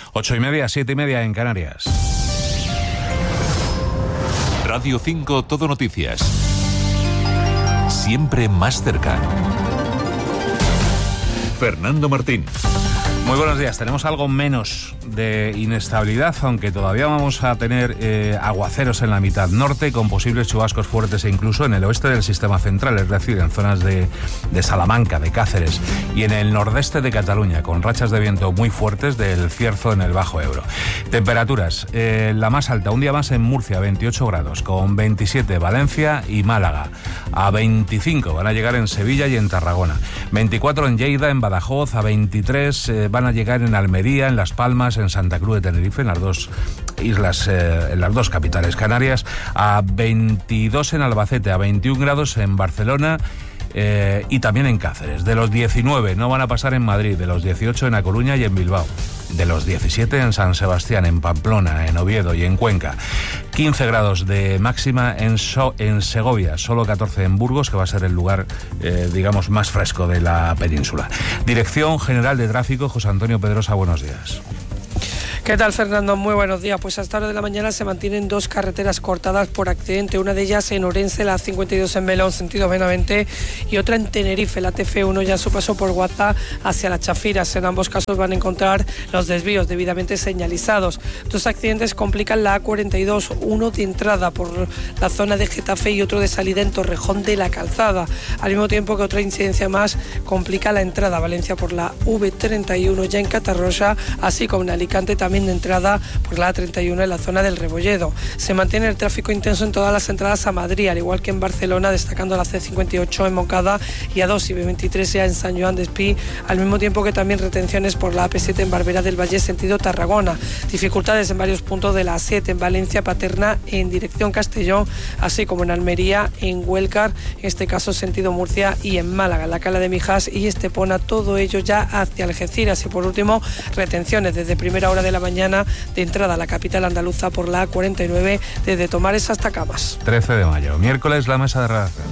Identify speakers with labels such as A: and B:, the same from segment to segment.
A: 8:30, 7:30 en Canarias.
B: Radio 5 Todo Noticias. Siempre más cerca. Fernando Martín.
A: Muy buenos días. Tenemos algo menos de inestabilidad, aunque todavía vamos a tener aguaceros en la mitad norte, con posibles chubascos fuertes e incluso en el oeste del sistema central, es decir, en zonas de Salamanca, de Cáceres, y en el nordeste de Cataluña, con rachas de viento muy fuertes del Cierzo en el Bajo Ebro. Temperaturas, la más alta, un día más en Murcia, 28 grados, con 27 Valencia y Málaga. A 25 van a llegar en Sevilla y en Tarragona. 24 en Lleida, en Badajoz, a 23 van a llegar en Almería, en Las Palmas, en Santa Cruz de Tenerife, en las dos islas, en las dos capitales canarias, a 22 en Albacete, a 21 grados en Barcelona y también en Cáceres. De los 19 no van a pasar en Madrid, de los 18 en A Coruña y en Bilbao, de los 17 en San Sebastián, en Pamplona, en Oviedo y en Cuenca. 15 grados de máxima en Segovia, solo 14 en Burgos, que va a ser el lugar, digamos, más fresco de la península. Dirección General de Tráfico, José Antonio Pedrosa, buenos días.
C: ¿Qué tal, Fernando? Muy buenos días. Pues a esta hora de la mañana se mantienen dos carreteras cortadas por accidente. Una de ellas en Orense, la 52 en Melón, sentido Benavente, y otra en Tenerife, la TF1, ya a su paso por Guaza hacia Las Chafiras. En ambos casos van a encontrar los desvíos debidamente señalizados. Dos accidentes complican la A42, uno de entrada por la zona de Getafe y otro de salida en Torrejón de la Calzada. Al mismo tiempo que otra incidencia más complica la entrada a Valencia por la V31 ya en Catarroja, así como en Alicante también de entrada por la A31 en la zona del Rebolledo. Se mantiene el tráfico intenso en todas las entradas a Madrid, al igual que en Barcelona, destacando la C58 en Moncada y A2 y B23 ya en San Joan d'Espí, al mismo tiempo que también retenciones por la AP7 en Barberá del Valle, sentido Tarragona. Dificultades en varios puntos de la A7 en Valencia, Paterna en dirección Castellón, así como en Almería, en Huelcar, en este caso sentido Murcia, y en Málaga, en la Cala de Mijas y Estepona, todo ello ya hacia Algeciras. Y por último, retenciones desde primera hora de la mañana de entrada a la capital andaluza por la A49 desde Tomares hasta Camas.
A: 13 de mayo, miércoles, la mesa de redacción.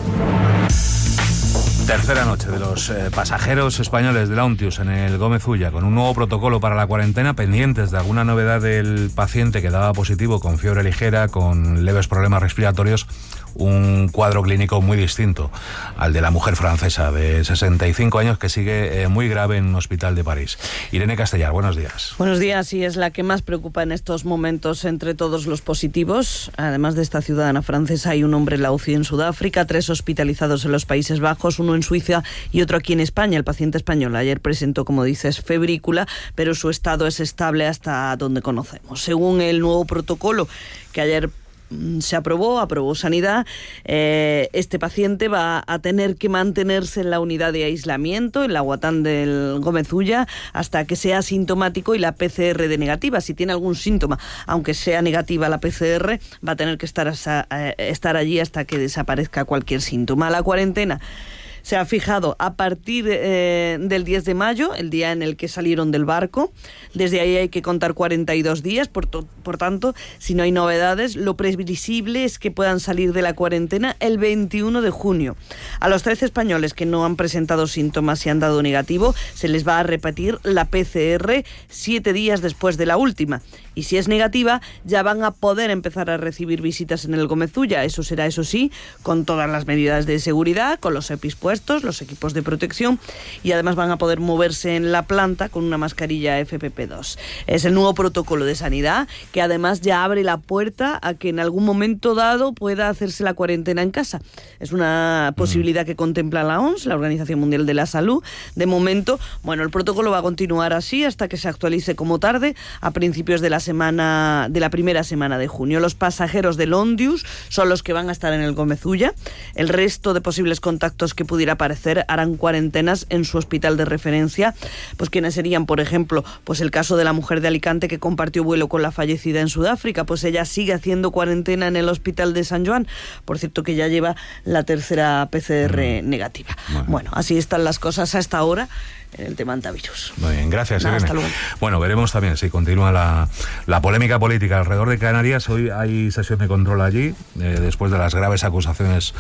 A: Tercera noche de los pasajeros españoles de la Untius en el Gómez Ulla, con un nuevo protocolo para la cuarentena, pendientes de alguna novedad del paciente que daba positivo con fiebre ligera, con leves problemas respiratorios, un cuadro clínico muy distinto al de la mujer francesa de 65 años que sigue muy grave en un hospital de París. Irene Castellar, buenos días.
D: Buenos días, y es la que más preocupa en estos momentos entre todos los positivos. Además de esta ciudadana francesa, hay un hombre en la UCI en Sudáfrica, 3 hospitalizados en los Países Bajos, uno en Suiza y otro aquí en España. El paciente español ayer presentó, como dices, febrícula, pero su estado es estable hasta donde conocemos. Según el nuevo protocolo que ayer se aprobó Sanidad, este paciente va a tener que mantenerse en la unidad de aislamiento, en la Guatán del Gómez Ulla, hasta que sea asintomático y la PCR de negativa. Si tiene algún síntoma, aunque sea negativa la PCR, va a tener que estar allí hasta que desaparezca cualquier síntoma. La cuarentena se ha fijado a partir del 10 de mayo, el día en el que salieron del barco. Desde ahí hay que contar 42 días, por tanto, si no hay novedades, lo previsible es que puedan salir de la cuarentena el 21 de junio. A los 13 españoles que no han presentado síntomas y han dado negativo, se les va a repetir la PCR 7 días después de la última. Y si es negativa, ya van a poder empezar a recibir visitas en el Gómez Ulla. Eso será, eso sí, con todas las medidas de seguridad, con los EPIs puestos, los equipos de protección, y además van a poder moverse en la planta con una mascarilla FFP2. Es el nuevo protocolo de sanidad que además ya abre la puerta a que en algún momento dado pueda hacerse la cuarentena en casa. Es una posibilidad que contempla la OMS, la Organización Mundial de la Salud. De momento, bueno, el protocolo va a continuar así hasta que se actualice como tarde a principios de la primera semana de junio. Los pasajeros del Ondius son los que van a estar en el Gómez Ulla. El resto de posibles contactos que pudiera aparecer harán cuarentenas en su hospital de referencia. Pues quienes serían, por ejemplo, pues el caso de la mujer de Alicante que compartió vuelo con la fallecida en Sudáfrica, pues ella sigue haciendo cuarentena en el hospital de San Joan, por cierto que ya lleva la tercera PCR negativa. Bueno, así están las cosas a esta hora. en el tema antivirus.
A: Muy bien, gracias, Irene.
D: Hasta luego.
A: Bueno, veremos también si continúa la polémica política alrededor de Canarias. Hoy hay sesión de control allí, después de las graves acusaciones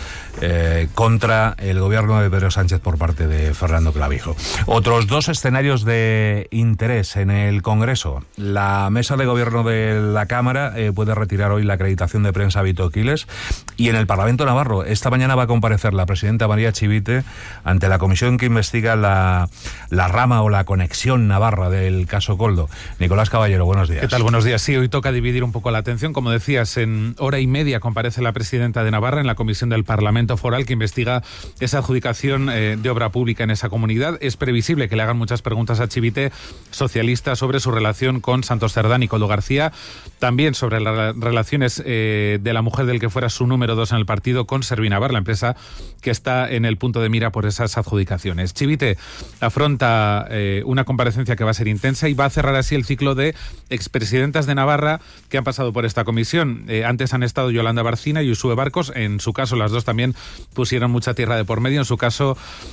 A: contra el gobierno de Pedro Sánchez por parte de Fernando Clavijo. Otros dos escenarios de interés en el Congreso. La mesa de gobierno de la Cámara puede retirar hoy la acreditación de prensa a Vito Quiles, y en el Parlamento navarro esta mañana va a comparecer la presidenta María Chivite ante la comisión que investiga la rama o la conexión navarra del caso Koldo. Nicolás Caballero, buenos días.
E: ¿Qué tal? Buenos días. Sí, hoy toca dividir un poco la atención. Como decías, en hora y media comparece la presidenta de Navarra en la comisión del Parlamento Foral que investiga esa adjudicación de obra pública en esa comunidad. Es previsible que le hagan muchas preguntas a Chivite, socialista, sobre su relación con Santos Cerdán y Koldo García, también sobre las relaciones de la mujer del que fuera su número 2 en el partido con Servinavar, la empresa que está en el punto de mira por esas adjudicaciones. Chivite afronta una comparecencia que va a ser intensa y va a cerrar así el ciclo de expresidentas de Navarra que han pasado por esta comisión. Antes han estado Yolanda Barcina y Uxue Barcos. En su caso, las dos también pusieron mucha tierra de por medio. En su caso,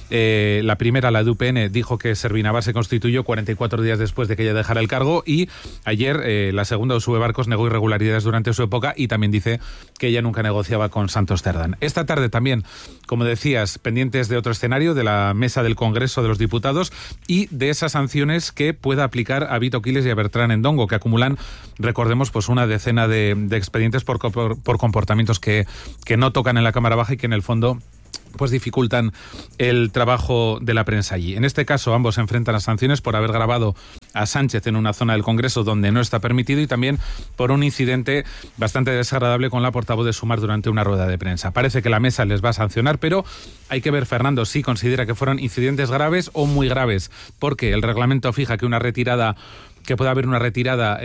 E: la primera, la de UPN, dijo que Servinavar se constituyó 44 días después de que ella dejara el cargo, y ayer la segunda, Uxue Barcos, negó irregularidades durante su época y también dice que ella nunca negociaba con Santos Cerdán. Esta tarde también, como decías, pendientes de otro escenario, de la mesa del Congreso de los Diputados y de esas sanciones que pueda aplicar a Vito Quiles y a Bertrán Endongo, que acumulan, recordemos, pues una decena de expedientes por comportamientos que no tocan en la Cámara Baja y que en el fondo pues dificultan el trabajo de la prensa allí. En este caso, ambos se enfrentan a sanciones por haber grabado a Sánchez en una zona del Congreso donde no está permitido, y también por un incidente bastante desagradable con la portavoz de Sumar durante una rueda de prensa. Parece que la mesa les va a sancionar, pero hay que ver, Fernando, si considera que fueron incidentes graves o muy graves, porque el reglamento fija que puede haber una retirada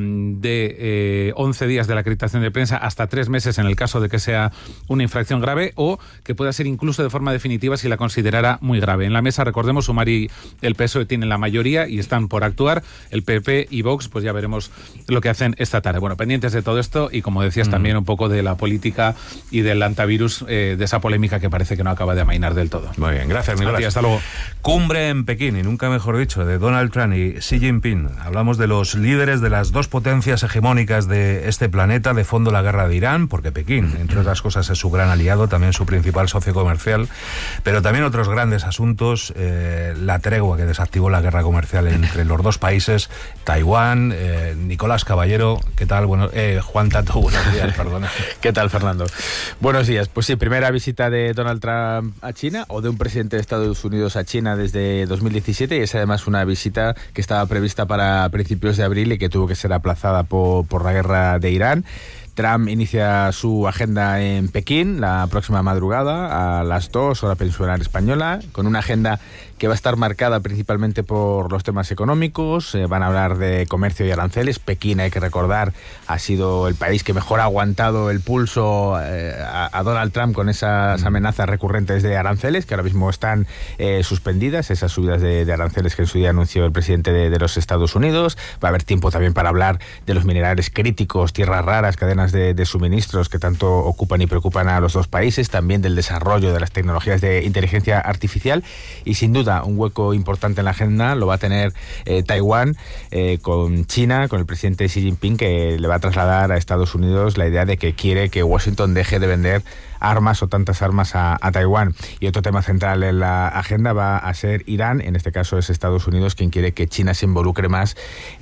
E: de 11 días de la acreditación de prensa hasta 3 meses en el caso de que sea una infracción grave, o que pueda ser incluso de forma definitiva si la considerara muy grave. En la mesa, recordemos, Sumar y el PSOE tienen la mayoría y están por actuar. El PP y Vox, pues ya veremos lo que hacen esta tarde. Bueno, pendientes de todo esto y, como decías, también un poco de la política y del antivirus, de esa polémica que parece que no acaba de amainar del todo.
A: Muy bien, gracias, Nicolás. Hasta luego. Cumbre en Pekín, y nunca mejor dicho, de Donald Trump y Xi Jinping. Hablamos de los líderes de las dos potencias hegemónicas de este planeta, de fondo la guerra de Irán, porque Pekín, entre otras cosas, es su gran aliado, también su principal socio comercial, pero también otros grandes asuntos, la tregua que desactivó la guerra comercial entre los dos países, Taiwán. Nicolás Caballero, ¿qué tal? Bueno, Juan Tato, buenos días, perdona.
F: ¿Qué tal, Fernando? Buenos días. Pues sí, primera visita de Donald Trump a China, o de un presidente de Estados Unidos a China desde 2017, y es además una visita que estaba prevista para principios de abril y que tuvo que ser aplazada por la guerra de Irán. Trump inicia su agenda en Pekín la próxima madrugada a las 2 hora peninsular española, con una agenda que va a estar marcada principalmente por los temas económicos. Van a hablar de comercio y aranceles. Pekín, hay que recordar, ha sido el país que mejor ha aguantado el pulso a Donald Trump con esas amenazas recurrentes de aranceles, que ahora mismo están suspendidas, esas subidas de aranceles que en su día anunció el presidente de los Estados Unidos. Va a haber tiempo también para hablar de los minerales críticos, tierras raras, cadenas de suministros que tanto ocupan y preocupan a los dos países, también del desarrollo de las tecnologías de inteligencia artificial, y sin duda un hueco importante en la agenda lo va a tener Taiwán, con China, con el presidente Xi Jinping, que le va a trasladar a Estados Unidos la idea de que quiere que Washington deje de vender armas o tantas armas a Taiwán. Y otro tema central en la agenda va a ser Irán. En este caso es Estados Unidos quien quiere que China se involucre más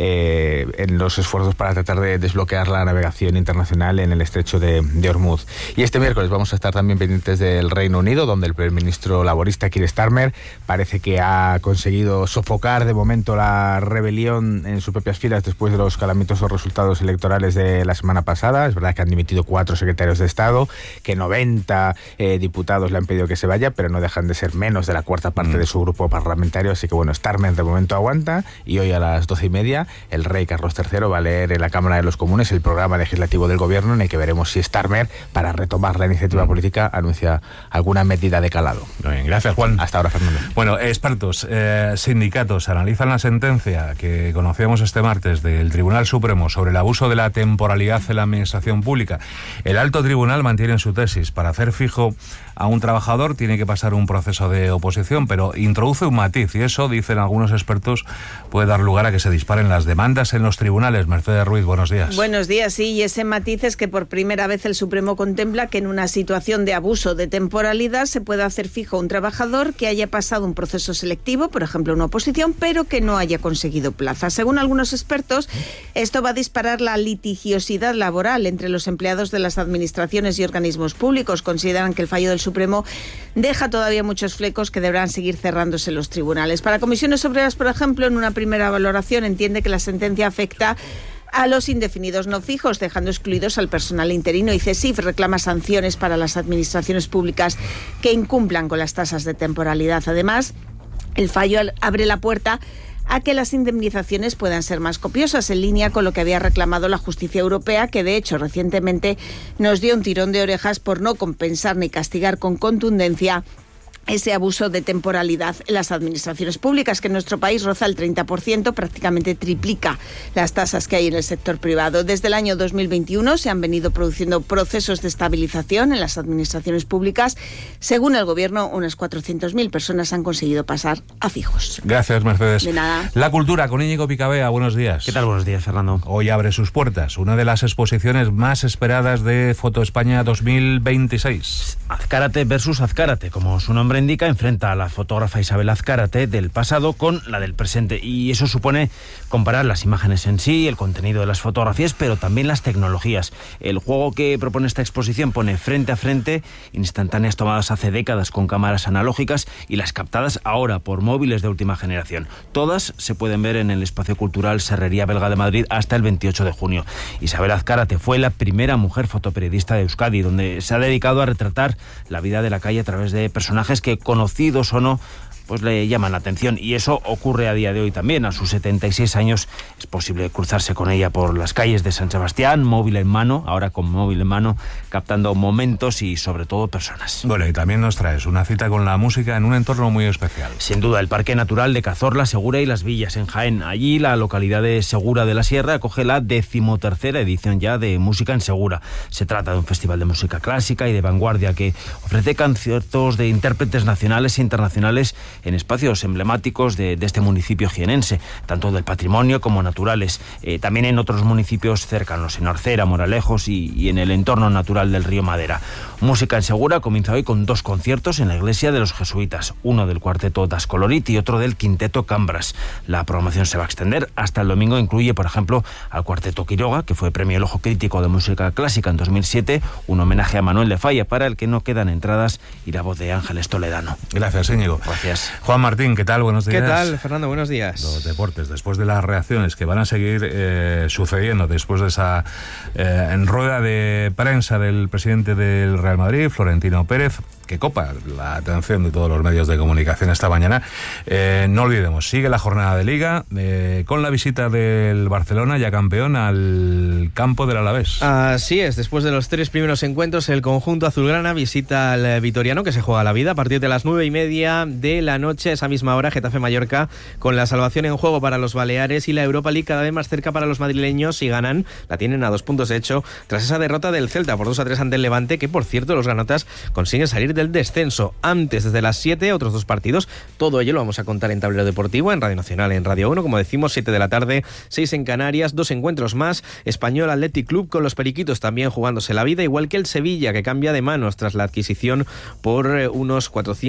F: en los esfuerzos para tratar de desbloquear la navegación internacional en el estrecho de Hormuz. Y este miércoles vamos a estar también pendientes del Reino Unido, donde el primer ministro laborista Keir Starmer parece que ha conseguido sofocar de momento la rebelión en sus propias filas después de los calamitosos resultados electorales de la semana pasada. Es verdad que han dimitido 4 secretarios de Estado, que 90 diputados le han pedido que se vaya, pero no dejan de ser menos de la cuarta parte de su grupo parlamentario. Así que bueno, Starmer de momento aguanta, y hoy a las 12:30 el rey Carlos III va a leer en la Cámara de los Comunes el programa legislativo del gobierno, en el que veremos si Starmer, para retomar la iniciativa política, anuncia alguna medida de calado.
A: Muy bien, gracias, Juan.
F: Hasta ahora, Fernando.
A: Bueno, expertos, sindicatos analizan la sentencia que conocíamos este martes del Tribunal Supremo sobre el abuso de la temporalidad en la administración pública. El alto tribunal mantiene su tesis, Para hacer fijo a un trabajador tiene que pasar un proceso de oposición, pero introduce un matiz y eso, dicen algunos expertos, puede dar lugar a que se disparen las demandas en los tribunales. Mercedes Ruiz, buenos días.
G: Buenos días, sí, y ese matiz es que por primera vez el Supremo contempla que en una situación de abuso de temporalidad se puede hacer fijo a un trabajador que haya pasado un proceso selectivo, por ejemplo una oposición, pero que no haya conseguido plaza. Según algunos expertos, esto va a disparar la litigiosidad laboral entre los empleados de las administraciones y organismos públicos. Consideran que el fallo del Supremo deja todavía muchos flecos que deberán seguir cerrándose los tribunales. Para Comisiones Obreras, por ejemplo, en una primera valoración entiende que la sentencia afecta a los indefinidos no fijos, dejando excluidos al personal interino, y CESIF reclama sanciones para las administraciones públicas que incumplan con las tasas de temporalidad. Además, el fallo abre la puerta a que las indemnizaciones puedan ser más copiosas, en línea con lo que había reclamado la justicia europea, que de hecho recientemente nos dio un tirón de orejas por no compensar ni castigar con contundencia ese abuso de temporalidad en las administraciones públicas, que en nuestro país roza el 30%, prácticamente triplica las tasas que hay en el sector privado. Desde el año 2021 se han venido produciendo procesos de estabilización en las administraciones públicas. Según el Gobierno, unas 400.000 personas han conseguido pasar a fijos.
A: Gracias, Mercedes.
G: De nada.
A: La cultura, con Íñigo Picabea, buenos días.
H: ¿Qué tal? Buenos días, Fernando.
A: Hoy abre sus puertas una de las exposiciones más esperadas de Foto España 2026.
H: Azcárate versus Azcárate, como su nombre indica, enfrenta a la fotógrafa Isabel Azcárate del pasado con la del presente, y eso supone comparar las imágenes en sí, el contenido de las fotografías, pero también las tecnologías. El juego que propone esta exposición pone frente a frente instantáneas tomadas hace décadas con cámaras analógicas y las captadas ahora por móviles de última generación. Todas se pueden ver en el Espacio Cultural Serrería Belga de Madrid hasta el 28 de junio. Isabel Azcárate fue la primera mujer fotoperiodista de Euskadi, donde se ha dedicado a retratar la vida de la calle a través de personajes que, conocidos o no, pues le llaman la atención, y eso ocurre a día de hoy también. A sus 76 años es posible cruzarse con ella por las calles de San Sebastián, móvil en mano, ahora con móvil en mano, captando momentos y sobre todo personas.
A: Bueno, y también nos traes una cita con la música en un entorno muy especial.
H: Sin duda, el Parque Natural de Cazorla, Segura y Las Villas, en Jaén. Allí la localidad de Segura de la Sierra acoge la 13ª edición ya de Música en Segura. Se trata de un festival de música clásica y de vanguardia que ofrece conciertos de intérpretes nacionales e internacionales en espacios emblemáticos de este municipio jienense, tanto del patrimonio como naturales. También en otros municipios cercanos, en Orcera, Moralejos y en el entorno natural del río Madera. Música en Segura comienza hoy con 2 conciertos en la iglesia de los jesuitas, uno del cuarteto Das Colorit y otro del quinteto Cambras. La programación se va a extender hasta el domingo. Incluye, por ejemplo, al cuarteto Quiroga, que fue premio El Ojo Crítico de Música Clásica en 2007, un homenaje a Manuel de Falla, para el que no quedan entradas, y la voz de Ángeles Toledano.
A: Gracias, Íñigo.
H: Gracias.
A: Juan Martín, ¿qué tal? Buenos días.
I: ¿Qué tal, Fernando? Buenos días.
A: Los deportes, después de las reacciones que van a seguir sucediendo después de esa en rueda de prensa del presidente del Real Madrid, Florentino Pérez, que copa la atención de todos los medios de comunicación esta mañana. No olvidemos, sigue la jornada de Liga con la visita del Barcelona, ya campeón, al campo del Alavés.
I: Así es, después de los 3 primeros encuentros, el conjunto azulgrana visita al Vitoriano, que se juega la vida a partir de las 9:30 de la noche. Esa misma hora, Getafe-Mallorca, con la salvación en juego para los Baleares y la Europa League cada vez más cerca para los madrileños. Si ganan, la tienen a 2 puntos de hecho, tras esa derrota del Celta por 2-3 ante el Levante, que por cierto los granotas consiguen salir del descenso. Antes, desde las 7, otros 2 partidos. Todo ello lo vamos a contar en Tablero Deportivo, en Radio Nacional, en Radio 1, como decimos, 7 de la tarde, 6 en Canarias, 2 encuentros más. Español Athletic Club con los Periquitos también jugándose la vida, igual que el Sevilla, que cambia de manos tras la adquisición por unos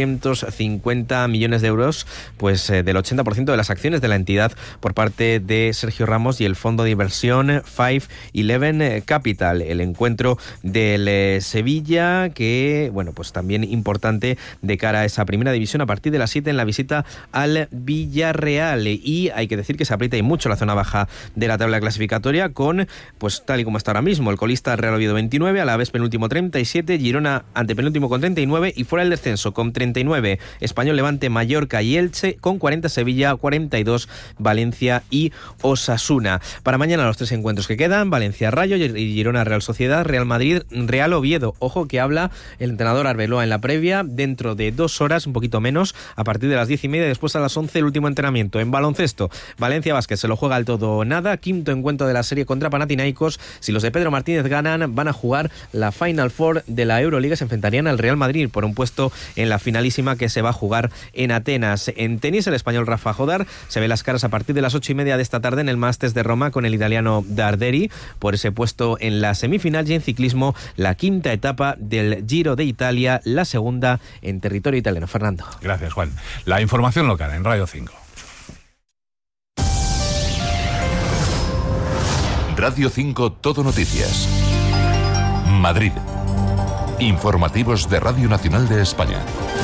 I: 450 millones de euros, pues del 80% de las acciones de la entidad por parte de Sergio Ramos y el fondo de inversión 511 Capital. El encuentro del Sevilla, que, bueno, pues también importante de cara a esa primera división a partir de las 7 en la visita al Villarreal. Y hay que decir que se aprieta y mucho la zona baja de la tabla clasificatoria con, pues tal y como está ahora mismo, el colista Real Oviedo 29, Alavés penúltimo 37, Girona antepenúltimo con 39 y fuera del descenso con 39 Español, Levante, Mallorca y Elche, con 40 Sevilla, 42 Valencia y Osasuna. Para mañana los 3 encuentros que quedan: Valencia Rayo y Girona Real Sociedad, Real Madrid Real Oviedo. Ojo que habla el entrenador Arbeloa en la previa. Dentro de 2 horas, un poquito menos, a partir de las 10:30, después a las 11 el último entrenamiento. En baloncesto, Valencia Basket se lo juega al todo o nada, 5º encuentro de la serie contra Panathinaikos. Si los de Pedro Martínez ganan, van a jugar la Final Four de la Euroliga. Se enfrentarían al Real Madrid por un puesto en la finalísima que se va a jugar en Atenas. En tenis, el español Rafa Jodar se ve las caras a partir de las 8:30 de esta tarde en el Masters de Roma con el italiano Darderi por ese puesto en la semifinal, y en ciclismo la 5ª etapa del Giro de Italia, la segunda en territorio italiano. Fernando.
A: Gracias, Juan. La información local en Radio 5.
B: Radio 5 Todo Noticias. Madrid. Informativos de Radio Nacional de España.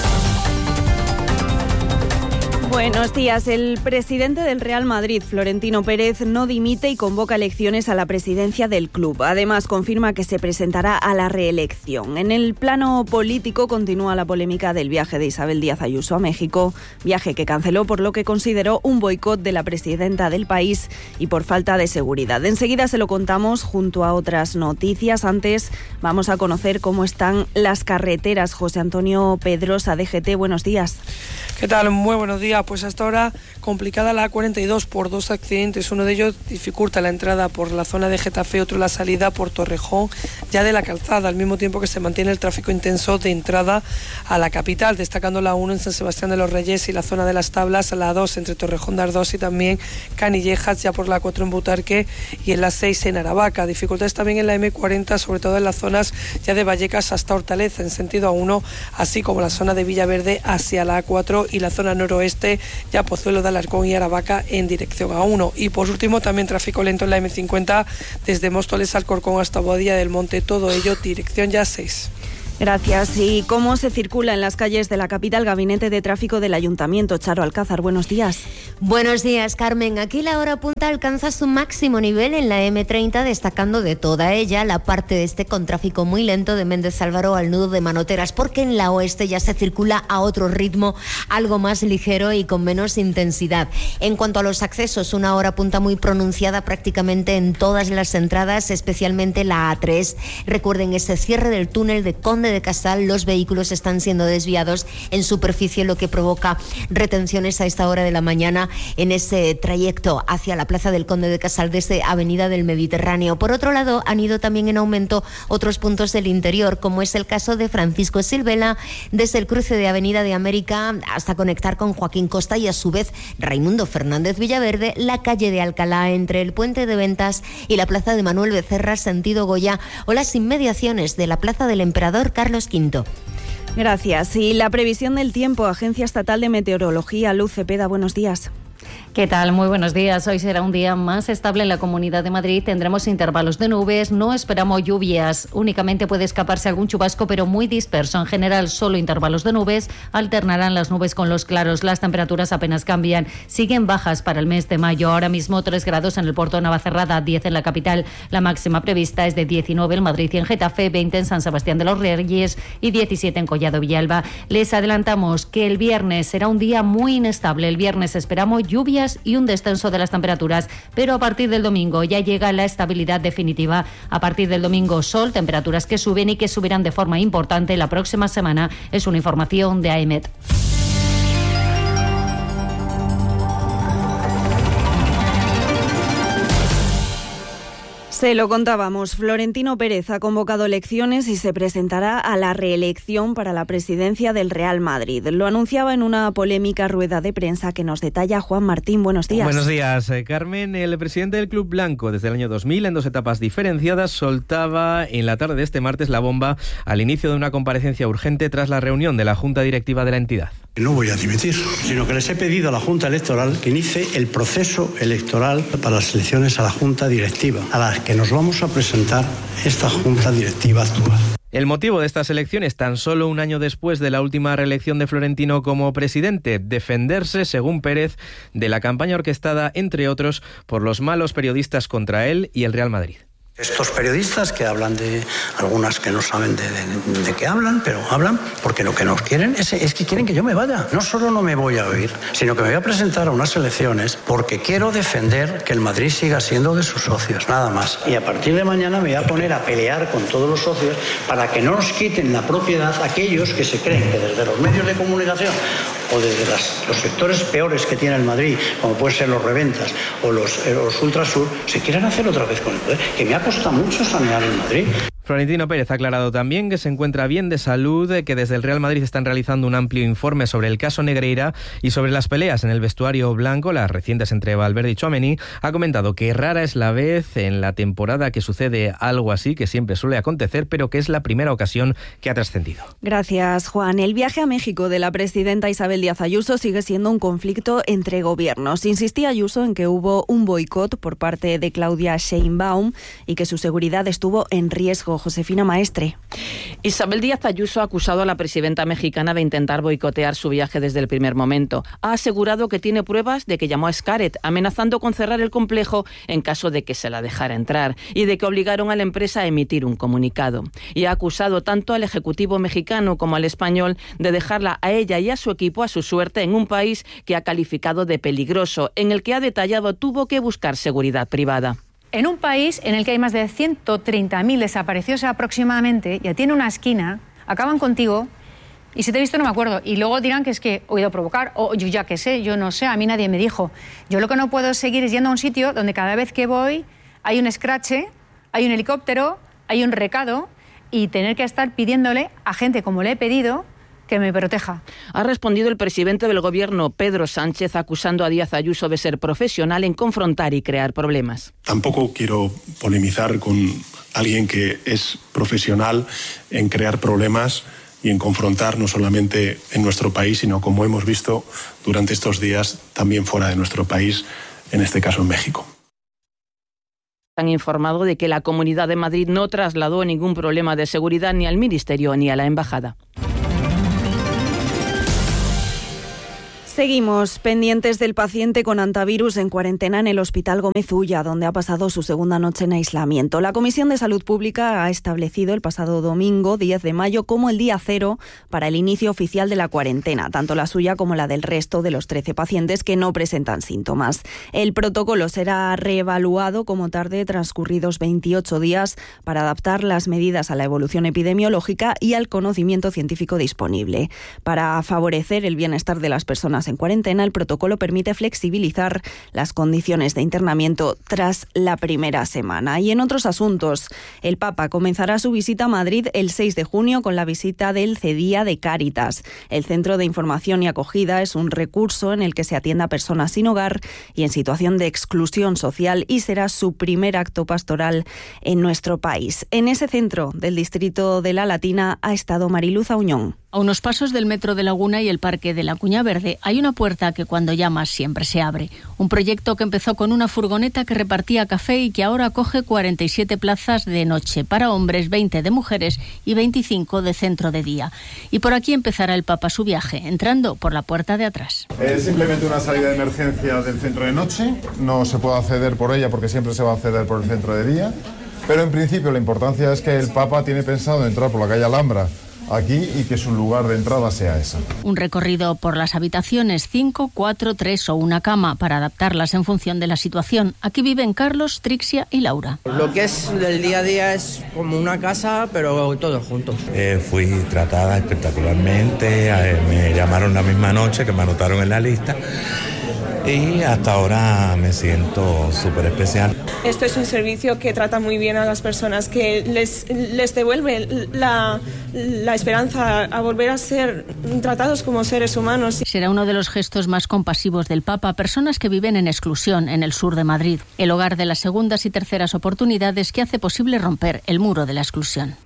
J: Buenos días. El presidente del Real Madrid, Florentino Pérez, no dimite y convoca elecciones a la presidencia del club. Además, confirma que se presentará a la reelección. En el plano político continúa la polémica del viaje de Isabel Díaz Ayuso a México, viaje que canceló por lo que consideró un boicot de la presidenta del país y por falta de seguridad. Enseguida se lo contamos junto a otras noticias. Antes vamos a conocer cómo están las carreteras. José Antonio Pedrosa, DGT, buenos días.
C: ¿Qué tal? Muy buenos días. Pues hasta ahora complicada la A42 por 2 accidentes. Uno de ellos dificulta la entrada por la zona de Getafe, otro la salida por Torrejón, ya de la calzada, al mismo tiempo que se mantiene el tráfico intenso de entrada a la capital, destacando la 1 en San Sebastián de los Reyes y la zona de las Tablas, la 2 entre Torrejón de Ardoz y también Canillejas, ya por la 4 en Butarque y en la 6 en Aravaca. Dificultades también en la M40, sobre todo en las zonas ya de Vallecas hasta Hortaleza en sentido A1, así como la zona de Villaverde hacia la A4 y la zona noroeste, ya Pozuelo de Alarcón y Aravaca en dirección A1. Y por último también tráfico lento en la M50 desde Móstoles, Alcorcón hasta Boadilla del Monte, todo ello dirección ya 6.
J: Gracias. ¿Y cómo se circula en las calles de la capital? Gabinete de Tráfico del Ayuntamiento. Charo Alcázar, buenos días.
K: Buenos días, Carmen. Aquí la hora punta alcanza su máximo nivel en la M30, destacando de toda ella la parte de este con tráfico muy lento de Méndez Álvaro al nudo de Manoteras, porque en la oeste ya se circula a otro ritmo, algo más ligero y con menos intensidad. En cuanto a los accesos, una hora punta muy pronunciada prácticamente en todas las entradas, especialmente la A3. Recuerden ese cierre del túnel de Conde de Casal, los vehículos están siendo desviados en superficie, lo que provoca retenciones a esta hora de la mañana en ese trayecto hacia la Plaza del Conde de Casal desde Avenida del Mediterráneo. Por otro lado, han ido también en aumento otros puntos del interior, como es el caso de Francisco Silvela, desde el cruce de Avenida de América hasta conectar con Joaquín Costa y a su vez Raimundo Fernández Villaverde, la calle de Alcalá entre el Puente de Ventas y la Plaza de Manuel Becerra sentido Goya, o las inmediaciones de la Plaza del Emperador Carlos V.
J: Gracias. Y la previsión del tiempo, Agencia Estatal de Meteorología, Luz Cepeda, buenos días.
L: ¿Qué tal? Muy buenos días. Hoy será un día más estable en la Comunidad de Madrid. Tendremos intervalos de nubes, no esperamos lluvias. Únicamente puede escaparse algún chubasco, pero muy disperso. En general, solo intervalos de nubes. Alternarán las nubes con los claros. Las temperaturas apenas cambian. Siguen bajas para el mes de mayo. Ahora mismo 3 grados en el Puerto de Navacerrada, 10 en la capital. La máxima prevista es de 19 en Madrid y en Getafe, 20 en San Sebastián de los Reyes y 17 en Collado Villalba. Les adelantamos que el viernes será un día muy inestable. El viernes esperamos lluvias y un descenso de las temperaturas, pero a partir del domingo ya llega la estabilidad definitiva. A partir del domingo sol, temperaturas que suben y que subirán de forma importante la próxima semana. Es una información de AEMET.
J: Se lo contábamos, Florentino Pérez ha convocado elecciones y se presentará a la reelección para la presidencia del Real Madrid. Lo anunciaba en una polémica rueda de prensa que nos detalla Juan Martín. Buenos días.
I: Buenos días, Carmen. El presidente del Club Blanco, desde el año 2000, en 2 etapas diferenciadas, soltaba en la tarde de este martes la bomba al inicio de una comparecencia urgente tras la reunión de la Junta Directiva de la entidad.
M: No voy a dimitir, sino que les he pedido a la Junta Electoral que inicie el proceso electoral para las elecciones a la Junta Directiva, a las que nos vamos a presentar esta Junta Directiva actual.
I: El motivo de estas elecciones, tan solo un año después de la última reelección de Florentino como presidente, defenderse, según Pérez, de la campaña orquestada, entre otros, por los malos periodistas contra él y el Real Madrid.
M: Estos periodistas que hablan de algunas que no saben de qué hablan, pero hablan porque lo que nos quieren es que quieren que yo me vaya. No solo no me voy a oír, sino que me voy a presentar a unas elecciones porque quiero defender que el Madrid siga siendo de sus socios, nada más. Y a partir de mañana me voy a poner a pelear con todos los socios para que no nos quiten la propiedad aquellos que se creen que desde los medios de comunicación o desde los sectores peores que tiene el Madrid, como pueden ser los reventas o los ultrasur, se quieran hacer otra vez con el poder, que me ha costado mucho sanear el Madrid.
I: Florentino Pérez ha aclarado también que se encuentra bien de salud, que desde el Real Madrid están realizando un amplio informe sobre el caso Negreira y sobre las peleas en el vestuario blanco, las recientes entre Valverde y Tchouaméni. Ha comentado que rara es la vez en la temporada que sucede algo así, que siempre suele acontecer, pero que es la primera ocasión que ha trascendido.
J: Gracias, Juan. El viaje a México de la presidenta Isabel Díaz Ayuso sigue siendo un conflicto entre gobiernos. Insistía Ayuso en que hubo un boicot por parte de Claudia Sheinbaum y que su seguridad estuvo en riesgo. Josefina Maestre.
N: Isabel Díaz Ayuso ha acusado a la presidenta mexicana de intentar boicotear su viaje desde el primer momento. Ha asegurado que tiene pruebas de que llamó a Xcaret, amenazando con cerrar el complejo en caso de que se la dejara entrar, y de que obligaron a la empresa a emitir un comunicado. Y ha acusado tanto al Ejecutivo mexicano como al español de dejarla a ella y a su equipo a su suerte en un país que ha calificado de peligroso, en el que ha detallado tuvo que buscar seguridad privada.
O: En un país en el que hay más de 130.000 desaparecidos aproximadamente, ya tiene una esquina, acaban contigo y si te he visto no me acuerdo. Y luego dirán que es que he ido a provocar, o yo ya qué sé, yo no sé, a mí nadie me dijo. Yo lo que no puedo seguir es yendo a un sitio donde cada vez que voy hay un escrache, hay un helicóptero, hay un recado y tener que estar pidiéndole a gente como le he pedido que me proteja.
N: Ha respondido el presidente del gobierno, Pedro Sánchez, acusando a Díaz Ayuso de ser profesional en confrontar y crear problemas.
P: Tampoco quiero polemizar con alguien que es profesional en crear problemas y en confrontar no solamente en nuestro país, sino como hemos visto durante estos días también fuera de nuestro país, en este caso en México.
N: Han informado de que la Comunidad de Madrid no trasladó ningún problema de seguridad ni al Ministerio ni a la Embajada.
J: Seguimos pendientes del paciente con hantavirus en cuarentena en el Hospital Gómez Ulla, donde ha pasado su segunda noche en aislamiento. La Comisión de Salud Pública ha establecido el pasado domingo, 10 de mayo, como el día cero para el inicio oficial de la cuarentena, tanto la suya como la del resto de los 13 pacientes que no presentan síntomas. El protocolo será reevaluado como tarde transcurridos 28 días para adaptar las medidas a la evolución epidemiológica y al conocimiento científico disponible. Para favorecer el bienestar de las personas en cuarentena, el protocolo permite flexibilizar las condiciones de internamiento tras la primera semana. Y en otros asuntos, el Papa comenzará su visita a Madrid el 6 de junio con la visita del CEDIA de Cáritas. El Centro de Información y Acogida es un recurso en el que se atiende a personas sin hogar y en situación de exclusión social y será su primer acto pastoral en nuestro país. En ese centro del distrito de La Latina ha estado Mariluz Auñón.
Q: A unos pasos del Metro de Laguna y el Parque de la Cuña Verde hay una puerta que cuando llamas siempre se abre. Un proyecto que empezó con una furgoneta que repartía café y que ahora acoge 47 plazas de noche para hombres, 20 de mujeres y 25 de centro de día. Y por aquí empezará el Papa su viaje, entrando por la puerta de atrás.
R: Es simplemente una salida de emergencia del centro de noche. No se puede acceder por ella porque siempre se va a acceder por el centro de día. Pero en principio la importancia es que el Papa tiene pensado entrar por la calle Alhambra aquí y que su lugar de entrada sea esa.
Q: Un recorrido por las habitaciones 5, 4, 3 o una cama para adaptarlas en función de la situación. Aquí viven Carlos, Trixia y Laura.
S: Lo que es del día a día es como una casa, pero todos juntos.
T: Fui tratada espectacularmente, me llamaron la misma noche que me anotaron en la lista. Y hasta ahora me siento súper especial.
U: Esto es un servicio que trata muy bien a las personas, que les devuelve la esperanza a volver a ser tratados como seres humanos.
Q: Será uno de los gestos más compasivos del Papa, personas que viven en exclusión en el sur de Madrid, el hogar de las segundas y terceras oportunidades que hace posible romper el muro de la exclusión.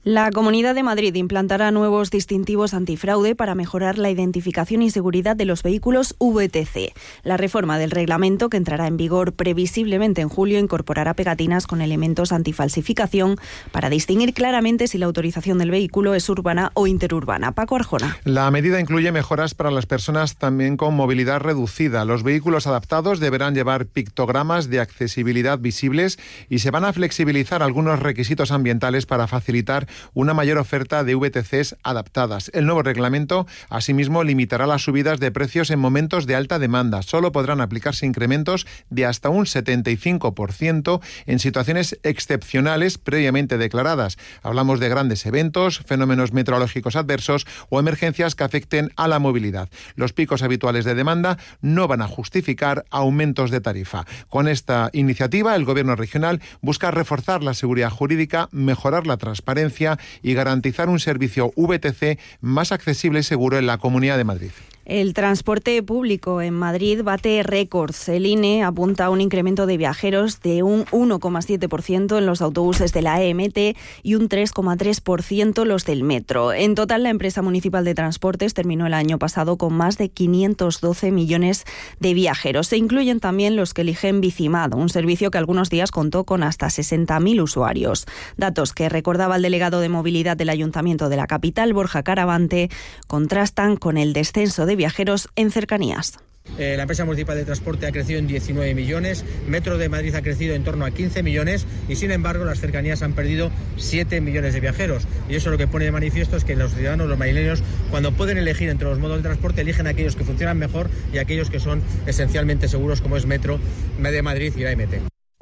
J: La Comunidad de Madrid implantará nuevos distintivos antifraude para mejorar la identificación y seguridad de los vehículos VTC. La reforma del reglamento, que entrará en vigor previsiblemente en julio, incorporará pegatinas con elementos antifalsificación para distinguir claramente si la autorización del vehículo es urbana o interurbana. Paco Arjona.
D: La medida incluye mejoras para las personas también con movilidad reducida. Los vehículos adaptados deberán llevar pictogramas de accesibilidad visibles y se van a flexibilizar algunos requisitos ambientales para facilitar una mayor oferta de VTCs adaptadas. El nuevo reglamento, asimismo, limitará las subidas de precios en momentos de alta demanda. Solo podrán aplicarse incrementos de hasta un 75% en situaciones excepcionales previamente declaradas. Hablamos de grandes eventos, fenómenos meteorológicos adversos o emergencias que afecten a la movilidad. Los picos habituales de demanda no van a justificar aumentos de tarifa. Con esta iniciativa, el Gobierno regional busca reforzar la seguridad jurídica, mejorar la transparencia y garantizar un servicio VTC más accesible y seguro en la Comunidad de Madrid.
J: El transporte público en Madrid bate récords. El INE apunta a un incremento de viajeros de un 1,7% en los autobuses de la EMT y un 3,3% los del metro. En total, la empresa municipal de transportes terminó el año pasado con más de 512 millones de viajeros. Se incluyen también los que eligen Bicimad, un servicio que algunos días contó con hasta 60.000 usuarios. Datos que recordaba el delegado de movilidad del Ayuntamiento de la capital, Borja Caravante, contrastan con el descenso de viajeros en cercanías.
V: La empresa municipal de transporte ha crecido en 19 millones, Metro de Madrid ha crecido en torno a 15 millones y sin embargo las cercanías han perdido 7 millones de viajeros. Y eso lo que pone de manifiesto es que los ciudadanos, los madrileños, cuando pueden elegir entre los modos de transporte, eligen aquellos que funcionan mejor y aquellos que son esencialmente seguros, como es Metro de Madrid y la EMT.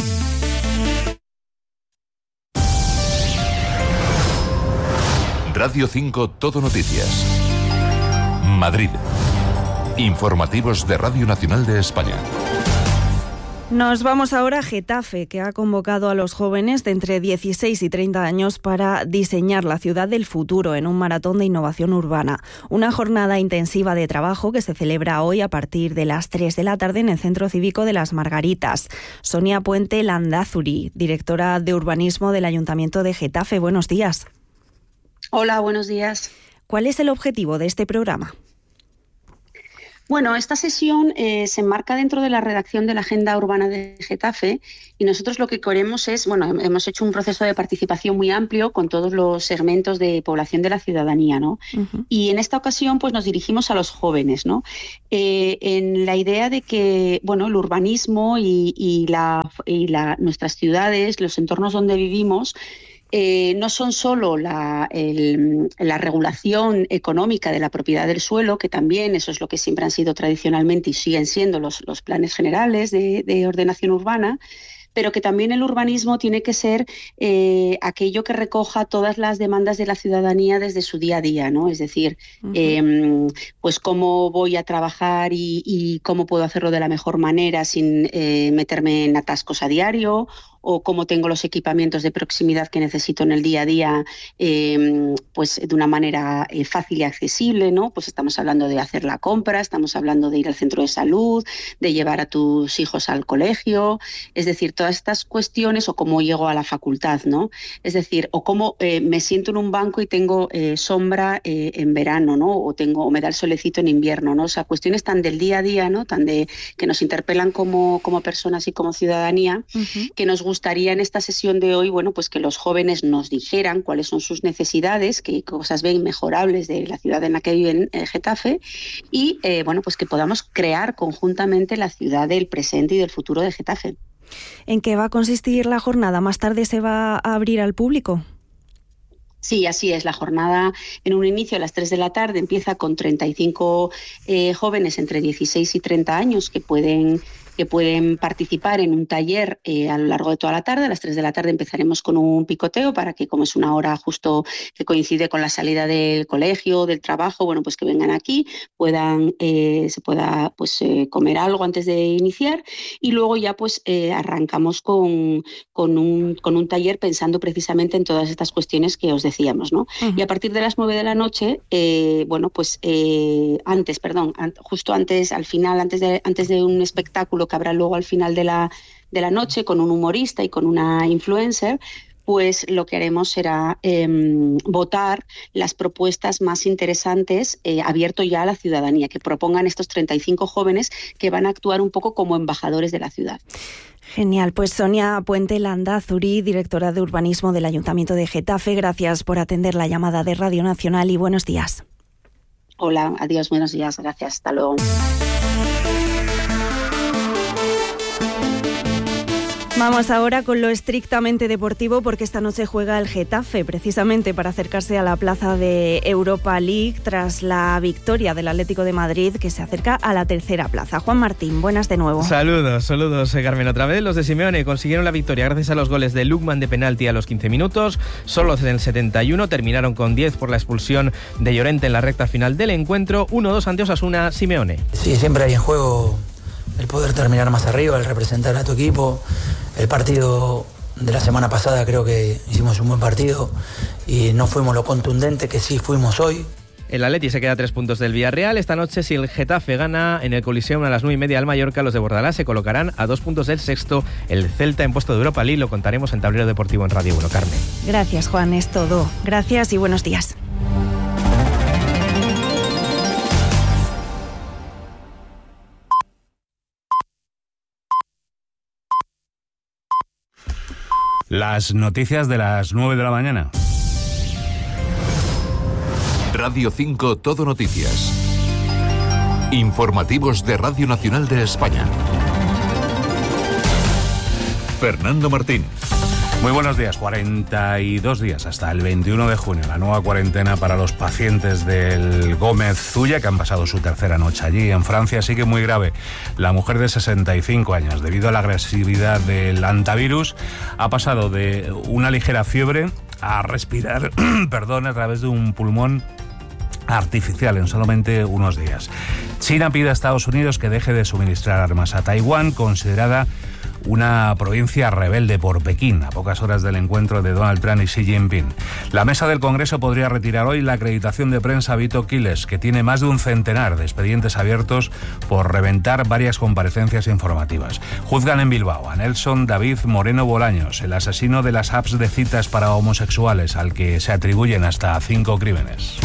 B: Radio 5 Todo Noticias. Madrid. Informativos de Radio Nacional de España.
J: Nos vamos ahora a Getafe, que ha convocado a los jóvenes de entre 16 y 30 años para diseñar la ciudad del futuro en un maratón de innovación urbana. Una jornada intensiva de trabajo que se celebra hoy a partir de las 3 de la tarde en el Centro Cívico de las Margaritas. Sonia Puente Landazuri, directora de urbanismo del Ayuntamiento de Getafe. Buenos días.
W: Hola, buenos días.
J: ¿Cuál es el objetivo de este programa?
W: Bueno, esta sesión se enmarca dentro de la redacción de la Agenda Urbana de Getafe y nosotros lo que queremos es, hemos hecho un proceso de participación muy amplio con todos los segmentos de población de la ciudadanía, ¿no? Uh-huh. Y en esta ocasión pues nos dirigimos a los jóvenes, ¿no? En la idea de que, el urbanismo y nuestras ciudades, los entornos donde vivimos, no son solo la regulación económica de la propiedad del suelo, que también eso es lo que siempre han sido tradicionalmente y siguen siendo los planes generales de ordenación urbana, pero que también el urbanismo tiene que ser aquello que recoja todas las demandas de la ciudadanía desde su día a día, ¿no? Es decir, pues cómo voy a trabajar y cómo puedo hacerlo de la mejor manera sin meterme en atascos a diario, o cómo tengo los equipamientos de proximidad que necesito en el día a día, pues de una manera fácil y accesible, ¿no? Pues estamos hablando de hacer la compra, estamos hablando de ir al centro de salud, de llevar a tus hijos al colegio, es decir, todas estas cuestiones, o cómo llego a la facultad, ¿no? Es decir, o cómo me siento en un banco y tengo sombra en verano, ¿no? O me da el solecito en invierno, ¿no? O sea, cuestiones tan del día a día, ¿no? Tan de que nos interpelan como personas y como ciudadanía, que nos gustaría en esta sesión de hoy, pues que los jóvenes nos dijeran cuáles son sus necesidades, qué cosas ven mejorables de la ciudad en la que viven Getafe y, pues que podamos crear conjuntamente la ciudad del presente y del futuro de Getafe.
J: ¿En qué va a consistir la jornada? ¿Más tarde se va a abrir al público?
W: Sí, así es. La jornada en un inicio a las 3 de la tarde empieza con 35 jóvenes entre 16 y 30 años que pueden participar en un taller a lo largo de toda la tarde. A las 3 de la tarde empezaremos con un picoteo para que, como es una hora justo que coincide con la salida del colegio, del trabajo, pues que vengan aquí, se pueda comer algo antes de iniciar y luego ya arrancamos con un taller pensando precisamente en todas estas cuestiones que os decíamos, ¿no? Uh-huh. Y a partir de las 9 de la noche, justo antes, al final, antes de un espectáculo que habrá luego al final de la noche con un humorista y con una influencer, pues lo que haremos será votar las propuestas más interesantes, abierto ya a la ciudadanía, que propongan estos 35 jóvenes que van a actuar un poco como embajadores de la ciudad.
J: Genial, pues Sonia Puente Landázuri, directora de urbanismo del Ayuntamiento de Getafe, gracias por atender la llamada de Radio Nacional y buenos días.
W: Hola, adiós, buenos días, gracias, hasta luego.
J: Vamos ahora con lo estrictamente deportivo, porque esta noche juega el Getafe, precisamente para acercarse a la plaza de Europa League tras la victoria del Atlético de Madrid, que se acerca a la tercera plaza. Juan Martín, buenas de nuevo.
I: Saludos, Carmen. Otra vez los de Simeone consiguieron la victoria gracias a los goles de Lukman de penalti a los 15 minutos, solo en el 71, terminaron con 10 por la expulsión de Llorente en la recta final del encuentro. 1-2 ante Osasuna. Simeone.
E: Sí, siempre hay en juego el poder terminar más arriba, el representar a tu equipo. El partido de la semana pasada creo que hicimos un buen partido y no fuimos lo contundente que sí fuimos hoy.
I: El Atleti se queda a 3 puntos del Villarreal. Esta noche, si el Getafe gana en el Coliseum a las 9:30 al Mallorca, los de Bordalás se colocarán a 2 puntos del sexto. El Celta en puesto de Europa League. Lo contaremos en Tablero Deportivo en Radio 1. Carmen.
J: Gracias, Juan, es todo. Gracias y buenos días.
A: Las noticias de las 9 de la mañana.
B: Radio 5 Todo Noticias. Informativos de Radio Nacional de España. Fernando Martín.
A: Muy buenos días. 42 días hasta el 21 de junio. La nueva cuarentena para los pacientes del Gómez Zulla, que han pasado su tercera noche allí. En Francia sigue muy grave. La mujer de 65 años, debido a la agresividad del hantavirus, ha pasado de una ligera fiebre a respirar a través de un pulmón artificial en solamente unos días. China pide a Estados Unidos que deje de suministrar armas a Taiwán, considerada una provincia rebelde por Pekín, a pocas horas del encuentro de Donald Trump y Xi Jinping. La mesa del Congreso podría retirar hoy la acreditación de prensa a Vito Quiles, que tiene más de un centenar de expedientes abiertos por reventar varias comparecencias informativas. Juzgan en Bilbao a Nelson David Moreno Bolaños, el asesino de las apps de citas para homosexuales, al que se atribuyen hasta 5 crímenes.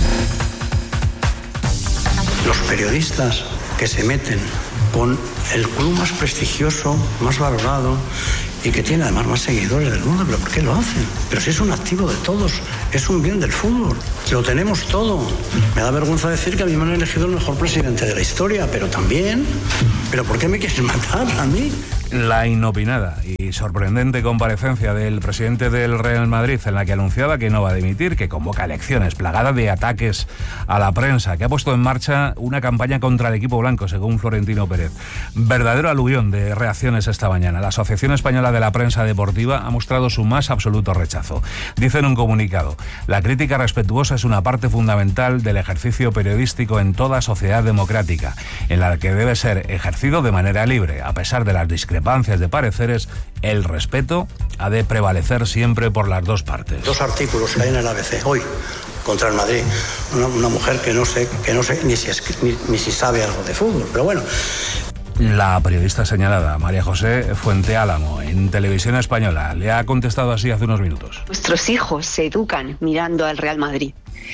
M: Los periodistas que se meten con el club más prestigioso, más valorado y que tiene además más seguidores del mundo, ¿pero por qué lo hacen? Pero si es un activo de todos, es un bien del fútbol, lo tenemos todo. Me da vergüenza decir que a mí me han elegido el mejor presidente de la historia, pero también, ¿pero por qué me quieren matar a mí?
A: La inopinada y sorprendente comparecencia del presidente del Real Madrid, en la que anunciaba que no va a dimitir, que convoca elecciones, plagada de ataques a la prensa, que ha puesto en marcha una campaña contra el equipo blanco, según Florentino Pérez. Verdadero aluvión de reacciones esta mañana. La Asociación Española de la Prensa Deportiva ha mostrado su más absoluto rechazo. Dice en un comunicado: la crítica respetuosa es una parte fundamental del ejercicio periodístico en toda sociedad democrática, en la que debe ser ejercido de manera libre, a pesar de las discrepancias de pareceres. El respeto ha de prevalecer siempre por las dos partes.
M: 2 artículos que hay en el ABC hoy contra el Madrid. Una mujer que no sé ni si sabe algo de fútbol, pero bueno.
A: La periodista señalada, María José Fuenteálamo, en Televisión Española, le ha contestado así hace unos minutos.
F: Nuestros hijos se educan mirando al Real Madrid.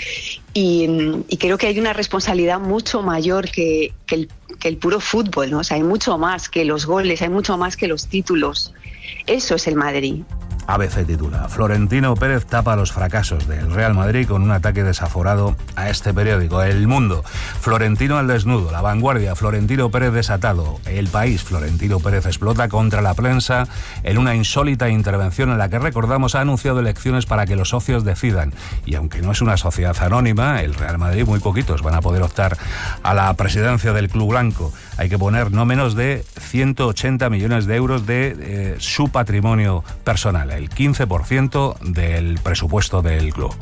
F: Y creo que hay una responsabilidad mucho mayor que el puro fútbol, ¿no? O sea, hay mucho más que los goles, hay mucho más que los títulos. Eso es el Madrid.
A: ABC titula: Florentino Pérez tapa los fracasos del Real Madrid con un ataque desaforado a este periódico. El Mundo: Florentino al desnudo. La Vanguardia: Florentino Pérez desatado. El País: Florentino Pérez explota contra la prensa en una insólita intervención en la que, recordamos, ha anunciado elecciones para que los socios decidan. Y aunque no es una sociedad anónima, el Real Madrid, muy poquitos van a poder optar a la presidencia del club blanco. Hay que poner no menos de 180 millones de euros de su patrimonio personal, el 15% del presupuesto del club.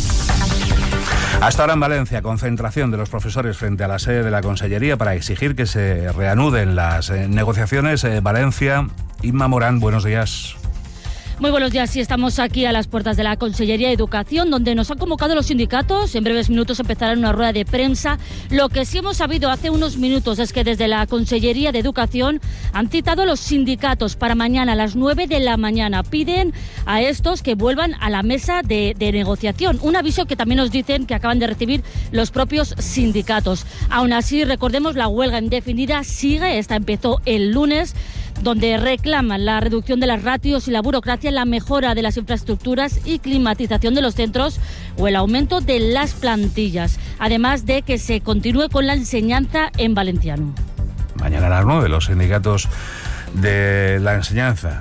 A: Hasta ahora en Valencia, concentración de los profesores frente a la sede de la Consellería para exigir que se reanuden las negociaciones. Valencia, Inma Morán, buenos días.
C: Muy buenos días, sí, estamos aquí a las puertas de la Consellería de Educación, donde nos han convocado los sindicatos. En breves minutos empezará una rueda de prensa. Lo que sí hemos sabido hace unos minutos es que desde la Consellería de Educación han citado a los sindicatos para mañana a las 9 de la mañana. Piden a estos que vuelvan a la mesa de negociación. Un aviso que también nos dicen que acaban de recibir los propios sindicatos. Aún así, recordemos, la huelga indefinida sigue. Esta empezó el lunes, donde reclaman la reducción de las ratios y la burocracia, la mejora de las infraestructuras y climatización de los centros o el aumento de las plantillas, además de que se continúe con la enseñanza en valenciano.
A: Mañana a las 9 los sindicatos de la enseñanza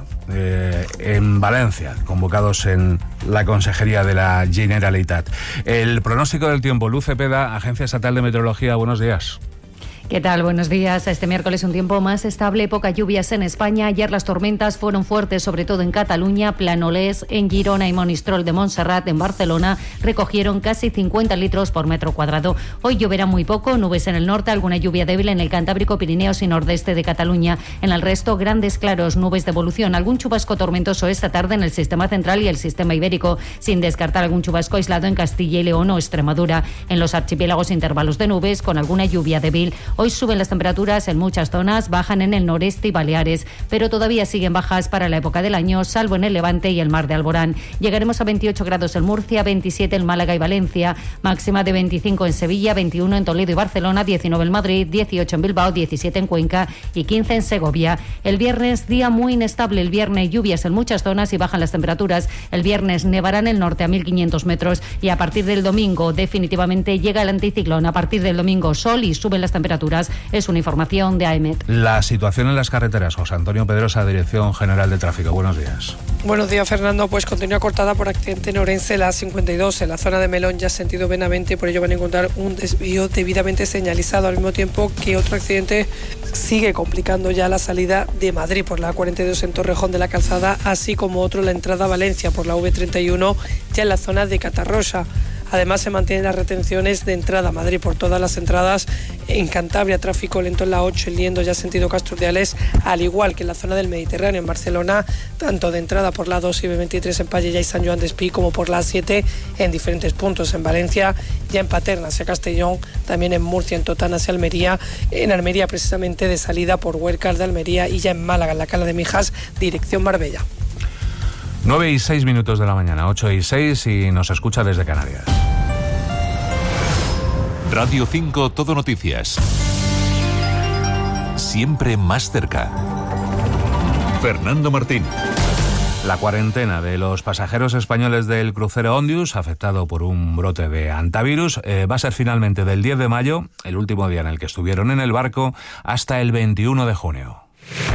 A: en Valencia, convocados en la Consejería de la Generalitat. El pronóstico del tiempo, Luz Cepeda, Agencia Estatal de Meteorología, buenos días.
L: ¿Qué tal? Buenos días. Este miércoles un tiempo más estable, pocas lluvias en España. Ayer las tormentas fueron fuertes, sobre todo en Cataluña, Planolés, en Girona y Monistrol de Montserrat, en Barcelona, recogieron casi 50 litros por metro cuadrado. Hoy lloverá muy poco, nubes en el norte, alguna lluvia débil en el Cantábrico, Pirineos y nordeste de Cataluña. En el resto, grandes claros, nubes de evolución, algún chubasco tormentoso esta tarde en el sistema central y el sistema ibérico, sin descartar algún chubasco aislado en Castilla y León o Extremadura. En los archipiélagos, intervalos de nubes con alguna lluvia débil. Hoy suben las temperaturas en muchas zonas, bajan en el noreste y Baleares, pero todavía siguen bajas para la época del año, salvo en el Levante y el mar de Alborán. Llegaremos a 28 grados en Murcia, 27 en Málaga y Valencia, máxima de 25 en Sevilla, 21 en Toledo y Barcelona, 19 en Madrid, 18 en Bilbao, 17 en Cuenca y 15 en Segovia. El viernes, día muy inestable. El viernes, lluvias en muchas zonas y bajan las temperaturas. El viernes nevará en el norte a 1.500 metros y a partir del domingo definitivamente llega el anticiclón. A partir del domingo, sol y suben las temperaturas. Es una información de AEMET.
A: La situación en las carreteras, José Antonio Pedrosa, Dirección General de Tráfico. Buenos días.
G: Buenos días, Fernando. Pues continúa cortada por accidente en Orense, la 52, en la zona de Melón, ya sentido Benavente, por ello van a encontrar un desvío debidamente señalizado, al mismo tiempo que otro accidente sigue complicando ya la salida de Madrid por la 42 en Torrejón de la Calzada, así como otro la entrada a Valencia por la V31, ya en la zona de Catarrosa. Además, se mantienen las retenciones de entrada a Madrid por todas las entradas. En Cantabria, tráfico lento en la 8, en Liendo, ya sentido Casturdiales, al igual que en la zona del Mediterráneo, en Barcelona, tanto de entrada por la 2 y B23 en Pallella y San Joan d'Espí, como por la 7 en diferentes puntos. En Valencia, ya en Paterna hacia Castellón, también en Murcia, en Totana hacia Almería, en Almería precisamente de salida por Huércal de Almería, y ya en Málaga, en la Cala de Mijas, dirección Marbella.
A: 9:06 de la mañana, 8:06 y nos escucha desde Canarias.
B: Radio 5 Todo Noticias. Siempre más cerca. Fernando Martín.
A: La cuarentena de los pasajeros españoles del crucero Ondius, afectado por un brote de hantavirus, va a ser finalmente del 10 de mayo, el último día en el que estuvieron en el barco, hasta el 21 de junio.